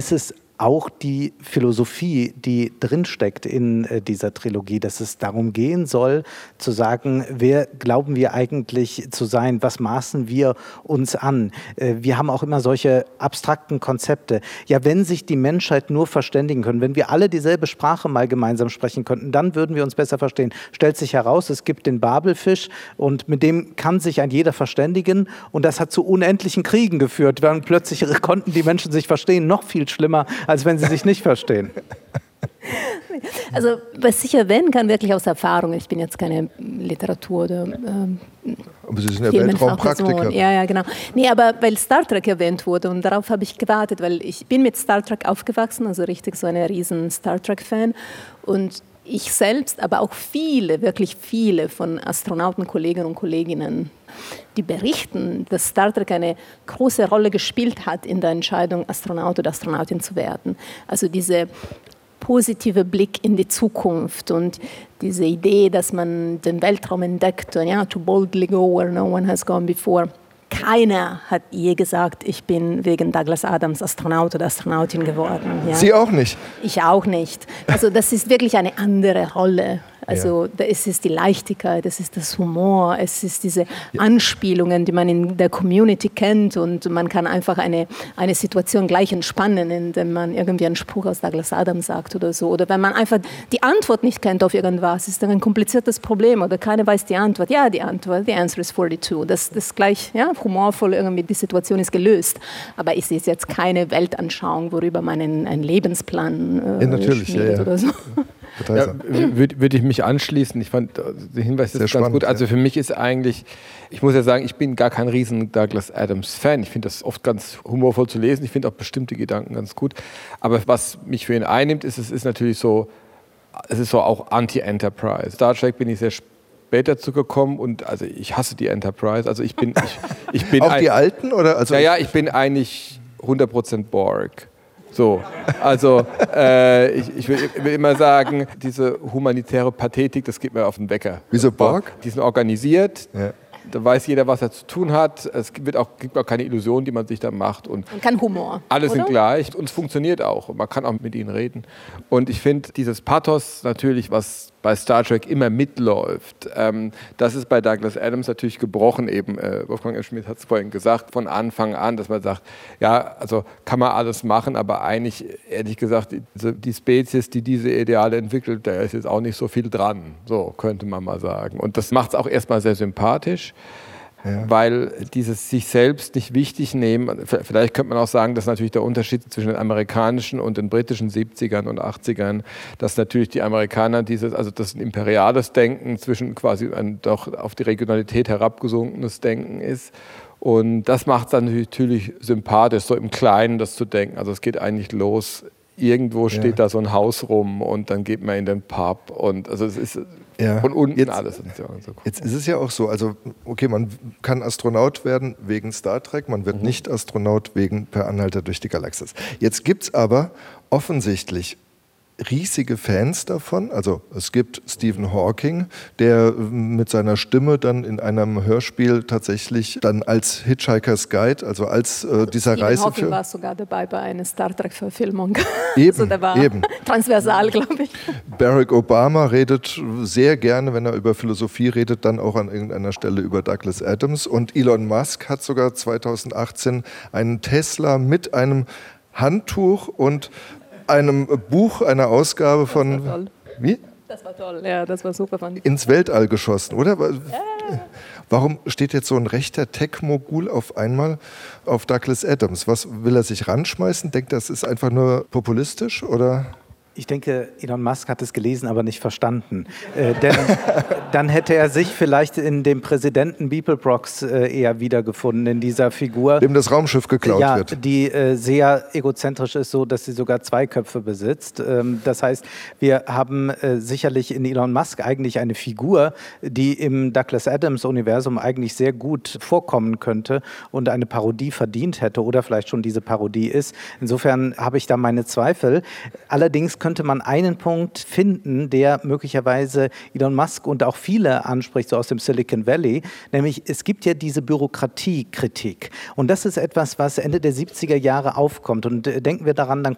ist es auch die Philosophie, die drinsteckt in dieser Trilogie, dass es darum gehen soll, zu sagen, wer glauben wir eigentlich zu sein, was maßen wir uns an. Wir haben auch immer solche abstrakten Konzepte. Ja, wenn sich die Menschheit nur verständigen können, wenn wir alle dieselbe Sprache mal gemeinsam sprechen könnten, dann würden wir uns besser verstehen. Stellt sich heraus, es gibt den Babelfisch und mit dem kann sich ein jeder verständigen und das hat zu unendlichen Kriegen geführt, weil plötzlich konnten die Menschen sich verstehen, noch viel schlimmer, als wenn sie sich nicht verstehen. Also was ich erwähnen kann, wirklich aus Erfahrung, ich bin jetzt keine Literatur- oder aber Sie sind ja Weltraumpraktiker. Ja, genau. Nee, aber weil Star Trek erwähnt wurde und darauf habe ich gewartet, weil ich bin mit Star Trek aufgewachsen, also richtig so eine riesen Star Trek-Fan und ich selbst, aber auch viele, wirklich viele von Astronauten, Kolleginnen und Kolleginnen, die berichten, dass Star Trek eine große Rolle gespielt hat in der Entscheidung, Astronaut oder Astronautin zu werden. Also dieser positive Blick in die Zukunft und diese Idee, dass man den Weltraum entdeckt und ja, to boldly go where no one has gone before. Keiner hat je gesagt, ich bin wegen Douglas Adams Astronaut oder Astronautin geworden. Ja. Sie auch nicht? Ich auch nicht. Also das ist wirklich eine andere Rolle. Also es ist die Leichtigkeit, es ist das Humor, es ist diese Anspielungen, die man in der Community kennt und man kann einfach eine Situation gleich entspannen, indem man irgendwie einen Spruch aus Douglas Adams sagt oder so. Oder wenn man einfach die Antwort nicht kennt auf irgendwas, ist dann ein kompliziertes Problem oder keiner weiß die Antwort. Ja, die Antwort, the answer is 42. Das gleich humorvoll irgendwie, die Situation ist gelöst. Aber es ist jetzt keine Weltanschauung, worüber man einen Lebensplan schmiedet oder so. Ja, würde ich mich anschließen. Ich fand den Hinweis ist ganz gut. Also für mich ist eigentlich, ich muss ja sagen, ich bin gar kein riesen Douglas Adams Fan. Ich finde das oft ganz humorvoll zu lesen. Ich finde auch bestimmte Gedanken ganz gut. Aber was mich für ihn einnimmt, es ist natürlich so, es ist so auch Anti-Enterprise. Star Trek bin ich sehr spät dazu gekommen und also ich hasse die Enterprise. Also ich bin auch die alten oder? Also ja, ich bin eigentlich 100% Borg. So, also ich will immer sagen, diese humanitäre Pathetik, das geht mir auf den Wecker. Wieso Borg? Die sind organisiert, da weiß jeder, was er zu tun hat. Es gibt auch keine Illusion, die man sich da macht. Und kein Humor. Alle sind gleich und es funktioniert auch. Und man kann auch mit ihnen reden. Und ich finde dieses Pathos natürlich, was bei Star Trek immer mitläuft, das ist bei Douglas Adams natürlich gebrochen eben. Wolfgang M. Schmidt hat es vorhin gesagt, von Anfang an, dass man sagt, ja, also kann man alles machen, aber eigentlich, ehrlich gesagt, die Spezies, die diese Ideale entwickelt, da ist jetzt auch nicht so viel dran, so könnte man mal sagen. Und das macht es auch erstmal sehr sympathisch. Ja. Weil dieses sich selbst nicht wichtig nehmen, vielleicht könnte man auch sagen, dass natürlich der Unterschied zwischen den amerikanischen und den britischen 70ern und 80ern, dass natürlich die Amerikaner also das ein imperiales Denken zwischen quasi ein doch auf die Regionalität herabgesunkenes Denken ist. Und das macht es dann natürlich sympathisch, so im Kleinen das zu denken. Also es geht eigentlich los, irgendwo steht da so ein Haus rum und dann geht man in den Pub und also es ist von unten jetzt, alles. Und so. Jetzt ist es ja auch so, also okay, man kann Astronaut werden wegen Star Trek, man wird nicht Astronaut wegen Per Anhalter durch die Galaxis. Jetzt gibt es aber offensichtlich riesige Fans davon. Also es gibt Stephen Hawking, der mit seiner Stimme dann in einem Hörspiel tatsächlich dann als Hitchhiker's Guide, also als dieser Stephen Reiseführer. Hawking war sogar dabei bei einer Star Trek-Verfilmung. Eben, also der war transversal, glaube ich. Barack Obama redet sehr gerne, wenn er über Philosophie redet, dann auch an irgendeiner Stelle über Douglas Adams. Und Elon Musk hat sogar 2018 einen Tesla mit einem Handtuch und einem Buch, einer Ausgabe von... Das war toll. Wie? Das war toll, ja, das war super. Fand ich. Ins Weltall geschossen, oder? Warum steht jetzt so ein rechter Tech-Mogul auf einmal auf Douglas Adams? Was will er sich ranschmeißen? Denkt er, das ist einfach nur populistisch, oder... Ich denke, Elon Musk hat es gelesen, aber nicht verstanden. Denn dann hätte er sich vielleicht in dem Präsidenten Beeplebrox eher wiedergefunden, in dieser Figur. Dem das Raumschiff geklaut wird. Die sehr egozentrisch ist, so dass sie sogar 2 Köpfe besitzt. Das heißt, wir haben sicherlich in Elon Musk eigentlich eine Figur, die im Douglas Adams-Universum eigentlich sehr gut vorkommen könnte und eine Parodie verdient hätte oder vielleicht schon diese Parodie ist. Insofern habe ich da meine Zweifel. Allerdings könnte man einen Punkt finden, der möglicherweise Elon Musk und auch viele anspricht, so aus dem Silicon Valley, nämlich es gibt ja diese Bürokratiekritik. Und das ist etwas, was Ende der 70er Jahre aufkommt. Und denken wir daran, dann